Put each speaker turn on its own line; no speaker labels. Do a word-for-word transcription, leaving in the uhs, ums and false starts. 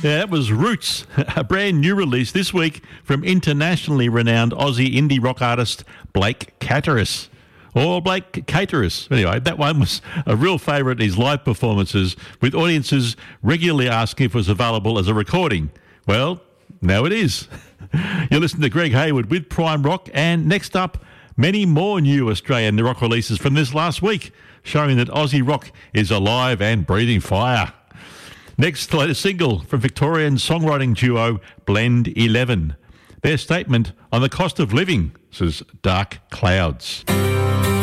Yeah, that was Roots, a brand new release this week from internationally renowned Aussie indie rock artist Blake Cateris. Or Blake Cateris. Anyway, that one was a real favourite in his live performances, with audiences regularly asking if it was available as a recording. Well, now it is. You're listening to Greg Hayward with Prime Rock, and next up, many more new Australian rock releases from this last week, showing that Aussie rock is alive and breathing fire. Next, the latest single from Victorian songwriting duo Blend eleven. Their statement on the cost of living says Dark Clouds.